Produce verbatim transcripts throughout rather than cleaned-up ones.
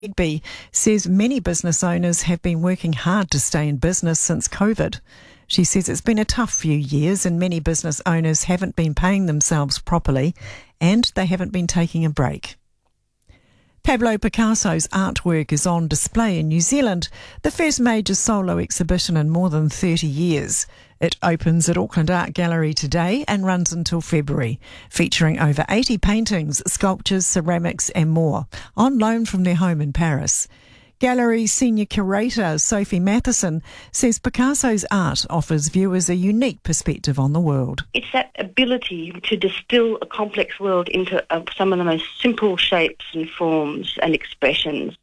Egby says many business owners have been working hard to stay in business since COVID. She says it's been a tough few years and many business owners haven't been paying themselves properly and they haven't been taking a break. Pablo Picasso's artwork is on display in New Zealand, the first major solo exhibition in more than thirty years. It opens at Auckland Art Gallery today and runs until February, featuring over eighty paintings, sculptures, ceramics and more, on loan from their home in Paris. Gallery senior curator Sophie Matheson says Picasso's art offers viewers a unique perspective on the world. It's that ability to distill a complex world into uh, some of the most simple shapes and forms and expressions.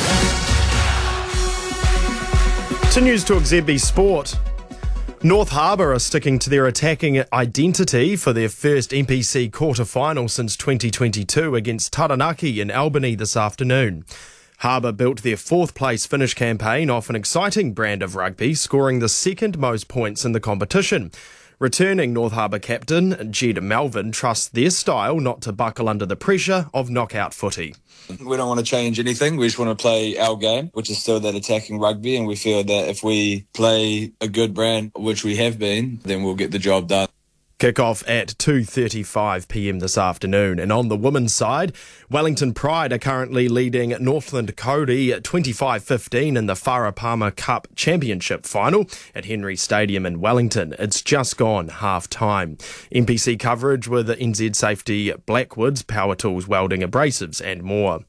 To News Talk Z B Sport. North Harbour are sticking to their attacking identity for their first N P C quarter-final since twenty twenty-two against Taranaki in Albany this afternoon. Harbour built their fourth-place finish campaign off an exciting brand of rugby, scoring the second most points in the competition. Returning North Harbour captain Jed Melvin trusts their style not to buckle under the pressure of knockout footy. We don't want to change anything. We just want to play our game, which is still that attacking rugby, and we feel that if we play a good brand, which we have been, then we'll get the job done. Kick-off at two thirty-five p m this afternoon. And on the women's side, Wellington Pride are currently leading Northland Cody at twenty-five fifteen in the Farah Palmer Cup Championship final at Henry Stadium in Wellington. It's just gone half-time. N P C coverage with N Z Safety Blackwoods, Power Tools Welding Abrasives and more.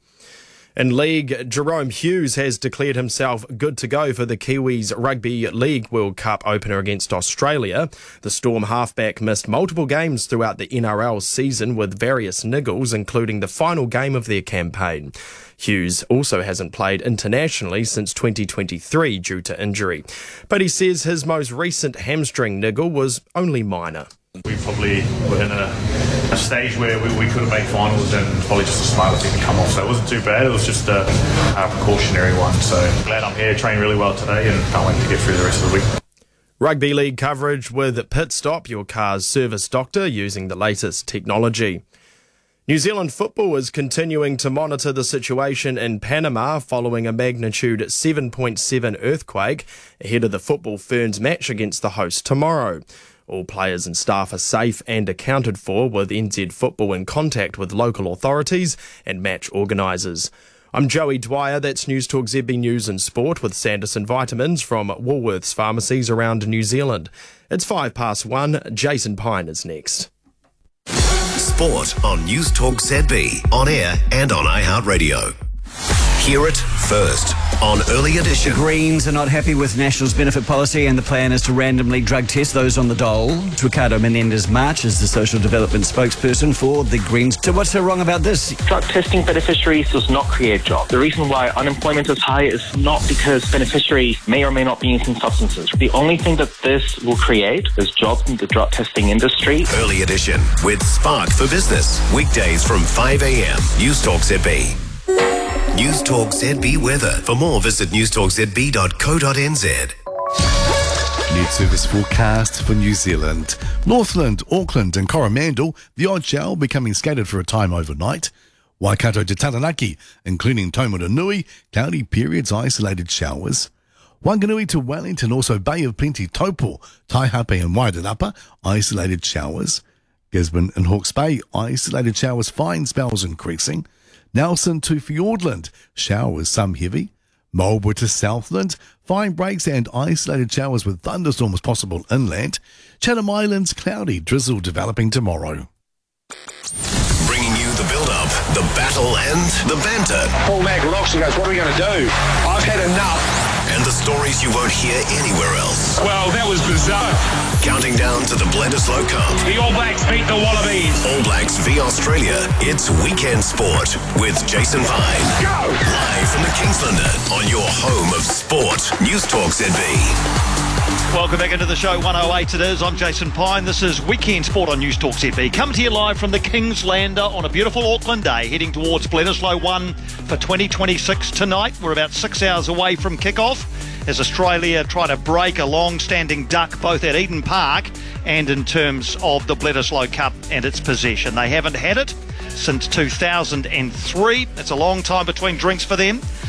In League, Jerome Hughes has declared himself good to go for the Kiwis Rugby League World Cup opener against Australia. The Storm halfback missed multiple games throughout the N R L season with various niggles, including the final game of their campaign. Hughes also hasn't played internationally since twenty twenty-three due to injury, but he says his most recent hamstring niggle was only minor. We probably were in a, a stage where we, we could have made finals and probably just a smaller thing to come off, so it wasn't too bad. It was just a, a precautionary one, so glad I'm here, trained really well today and can't wait to get through the rest of the week. Rugby League coverage with Pit Stop, your car's service doctor using the latest technology. New Zealand football is continuing to monitor the situation in Panama following a magnitude seven point seven earthquake ahead of the Football Ferns match against the host tomorrow. All players and staff are safe and accounted for, with N Z Football in contact with local authorities and match organisers. I'm Joey Dwyer, that's News Talk Z B News and Sport with Sanderson Vitamins from Woolworths pharmacies around New Zealand. It's five past one, Jason Pine is next. Sport on News Talk Z B, on air and on iHeartRadio. Hear it first on Early Edition. Greens are not happy with National's benefit policy and the plan is to randomly drug test those on the dole. Ricardo Menendez-March is the social development spokesperson for the Greens. So what's so wrong about this? Drug testing beneficiaries does not create jobs. The reason why unemployment is high is not because beneficiaries may or may not be using substances. The only thing that this will create is jobs in the drug testing industry. Early Edition with Spark for Business. Weekdays from five a m. News Talk Z B. News Talk Z B weather. For more, visit news talk z b dot co dot n z. Net service forecast for New Zealand. Northland, Auckland and Coromandel, the odd shower becoming scattered for a time overnight. Waikato to Taranaki, including Taumarunui, cloudy periods, isolated showers. Wanganui to Wellington, also Bay of Plenty, Taupo, Taihape and Wairarapa, isolated showers. Gisborne and Hawke's Bay, isolated showers, fine spells increasing. Nelson to Fiordland, showers, some heavy. Marlborough to Southland, fine breaks and isolated showers with thunderstorms possible inland. Chatham Islands, cloudy, drizzle developing tomorrow. Bringing you the build-up, the battle and the banter. Paul Mac looks and goes, what are we going to do? I've had enough. And the stories you won't hear anywhere else. Well, that was bizarre. Counting down to the Bledisloe Cup. The All Blacks beat the Wallabies. All Blacks v Australia. It's Weekend Sport with Jason Pine. Go! Live from the Kingslander on your home of sport. News Talk Z B. Welcome back into the show, one oh eight it is. I'm Jason Pine. This is Weekend Sport on News Talk Z B. Coming to you live from the Kingslander on a beautiful Auckland day, heading towards Bledisloe one for twenty twenty-six tonight. We're about six hours away from kick-off as Australia try to break a long-standing duck both at Eden Park and in terms of the Bledisloe Cup and its possession. They haven't had it since two thousand three. That's a long time between drinks for them.